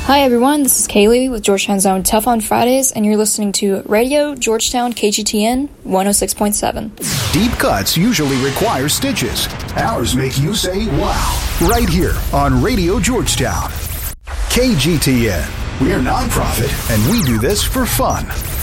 Hi everyone, this is Kaylee with Georgetown's own Tough on Fridays, and you're listening to Radio Georgetown KGTN 106.7. Deep cuts usually require stitches. Ours make you say wow. Right here on Radio Georgetown. KGTN. We're nonprofit and we do this for fun.